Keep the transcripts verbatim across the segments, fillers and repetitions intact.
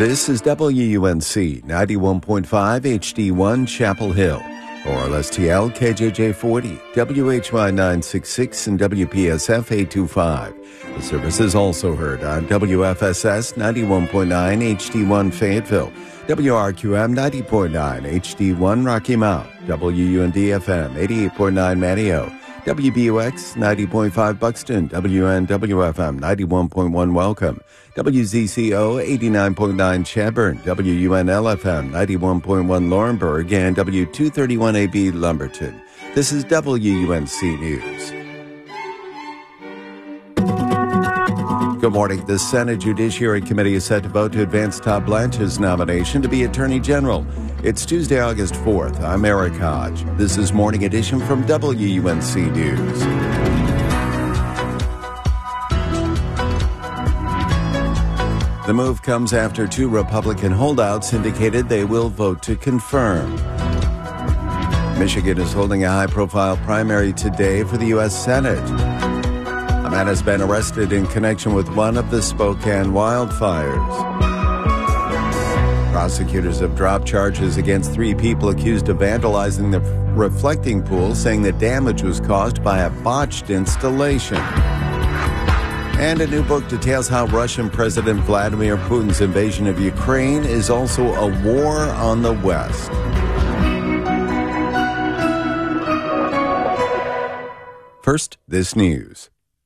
This is W U N C ninety-one point five H D one Chapel Hill, or L S T L K J J forty, W H Y nine sixty-six, and W P S F eight twenty-five. The service is also heard on W F S S ninety-one point nine H D one Fayetteville, W R Q M ninety point nine H D one Rocky Mount, W U N D F M eighty-eight point nine Manio, W B U X ninety point five Buxton, W N W F M ninety-one point one Welcome, W Z C O eighty-nine point nine Chadbourn, W U N L F M ninety-one point one Laurinburg, and W two thirty-one A B Lumberton. This is W U N C News. Good morning. The Senate Judiciary Committee is set to vote to advance Todd Blanche's nomination to be Attorney General. It's Tuesday, August fourth. I'm Eric Hodge. This is Morning Edition from W U N C News. The move comes after two Republican holdouts indicated they will vote to confirm. Michigan is holding a high-profile primary today for the U S Senate. A man has been arrested in connection with one of the Spokane wildfires. Prosecutors have dropped charges against three people accused of vandalizing the reflecting pool, saying the damage was caused by a botched installation. And a new book details how Russian President Vladimir Putin's invasion of Ukraine is also a war on the West. First, this news.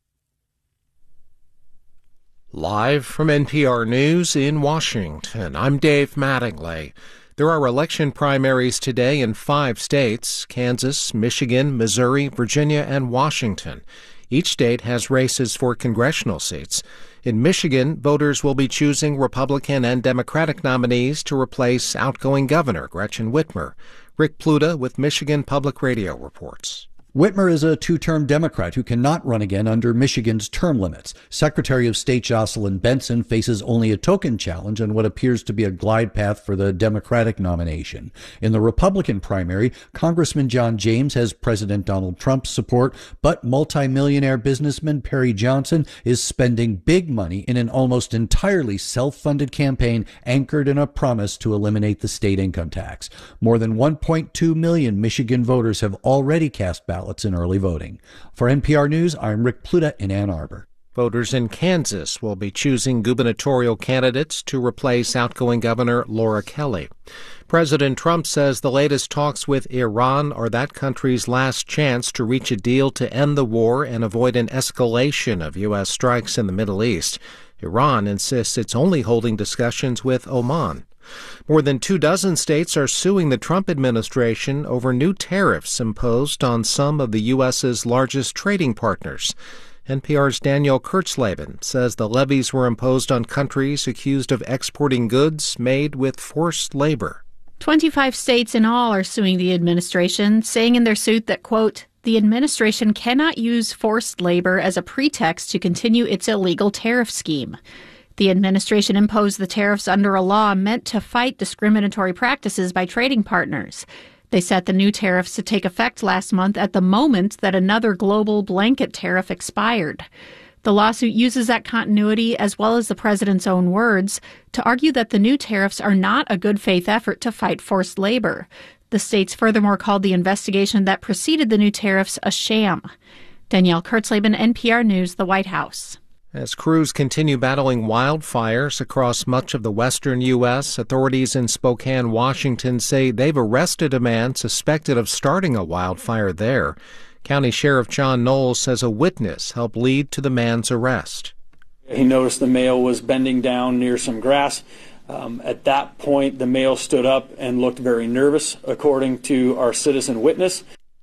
Live from N P R News in Washington, I'm Dave Mattingly. There are election primaries today in five states: Kansas, Michigan, Missouri, Virginia, and Washington. Each state has races for congressional seats. In Michigan, voters will be choosing Republican and Democratic nominees to replace outgoing Governor Gretchen Whitmer. Rick Pluta with Michigan Public Radio reports. Whitmer is a two-term Democrat who cannot run again under Michigan's term limits. Secretary of State Jocelyn Benson faces only a token challenge on what appears to be a glide path for the Democratic nomination. In the Republican primary, Congressman John James has President Donald Trump's support, but multimillionaire businessman Perry Johnson is spending big money in an almost entirely self-funded campaign anchored in a promise to eliminate the state income tax. More than one point two million Michigan voters have already cast ballots in early voting. For N P R News, I'm Rick Pluta in Ann Arbor. Voters in Kansas will be choosing gubernatorial candidates to replace outgoing Governor Laura Kelly. President Trump says the latest talks with Iran are that country's last chance to reach a deal to end the war and avoid an escalation of U S strikes in the Middle East. Iran insists it's only holding discussions with Oman. More than two dozen states are suing the Trump administration over new tariffs imposed on some of the U S's largest trading partners. N P R's Danielle Kurtzleben says the levies were imposed on countries accused of exporting goods made with forced labor. twenty-five states in all are suing the administration, saying in their suit that, quote, the administration cannot use forced labor as a pretext to continue its illegal tariff scheme. The administration imposed the tariffs under a law meant to fight discriminatory practices by trading partners. They set the new tariffs to take effect last month at the moment that another global blanket tariff expired. The lawsuit uses that continuity, as well as the president's own words, to argue that the new tariffs are not a good faith effort to fight forced labor. The states furthermore called the investigation that preceded the new tariffs a sham. Danielle Kurtzleben, N P R News, the White House. As crews continue battling wildfires across much of the western U S, authorities in Spokane, Washington say they've arrested a man suspected of starting a wildfire there. County Sheriff John Knowles says a witness helped lead to the man's arrest. He noticed the male was bending down near some grass. Um, at that point, the male stood up and looked very nervous, according to our citizen witness.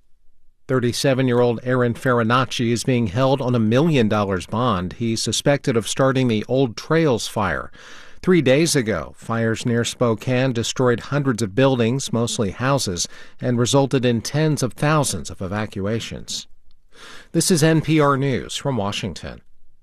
thirty-seven-year-old Aaron Farinacci is being held on a million dollars bond. He's suspected of starting the Old Trails fire. Three days ago, fires near Spokane destroyed hundreds of buildings, mostly houses, and resulted in tens of thousands of evacuations. This is N P R News from Washington.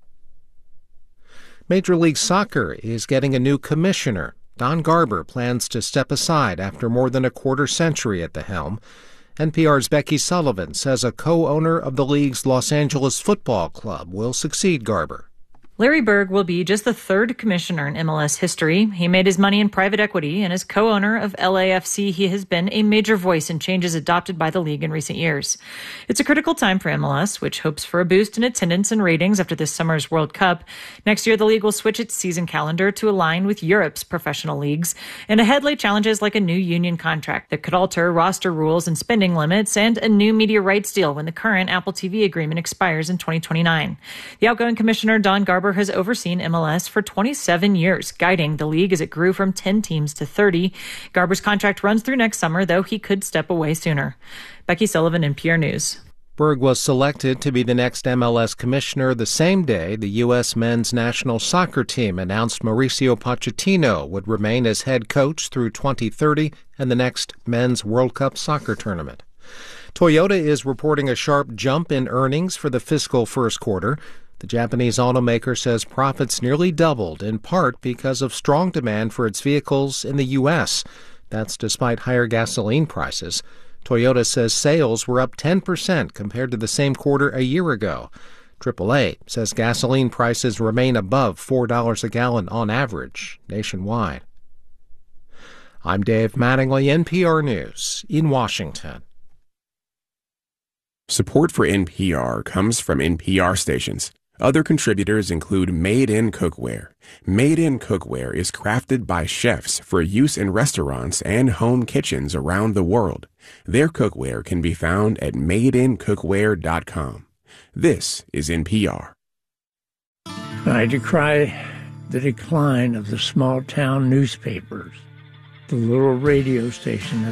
Major League Soccer is getting a new commissioner. Don Garber plans to step aside after more than a quarter century at the helm. N P R's Becky Sullivan says a co-owner of the league's Los Angeles Football Club will succeed Garber. Larry Berg will be just the third commissioner in M L S history. He made his money in private equity, and as co-owner of L A F C, he has been a major voice in changes adopted by the league in recent years. It's a critical time for M L S, which hopes for a boost in attendance and ratings after this summer's World Cup. Next year, the league will switch its season calendar to align with Europe's professional leagues, and ahead lay challenges like a new union contract that could alter roster rules and spending limits, and a new media rights deal when the current Apple T V agreement expires in twenty twenty-nine. The outgoing commissioner, Don Garber, has overseen M L S for twenty-seven years, guiding the league as it grew from ten teams to thirty. Garber's contract runs through next summer, though he could step away sooner. Becky Sullivan, N P R News. Berg was selected to be the next M L S commissioner the same day the U S men's national soccer team announced Mauricio Pochettino would remain as head coach through twenty thirty and the next men's World Cup soccer tournament. Toyota is reporting a sharp jump in earnings for the fiscal first quarter. The Japanese automaker says profits nearly doubled, in part because of strong demand for its vehicles in the U S. That's despite higher gasoline prices. Toyota says sales were up ten percent compared to the same quarter a year ago. triple A says gasoline prices remain above four dollars a gallon on average nationwide. I'm Dave Mattingly, N P R News, in Washington. Support for N P R comes from N P R stations. Other contributors include Made in Cookware. Made in Cookware is crafted by chefs for use in restaurants and home kitchens around the world. Their cookware can be found at made in cookware dot com. This is N P R. I decry the decline of the small-town newspapers, the little radio station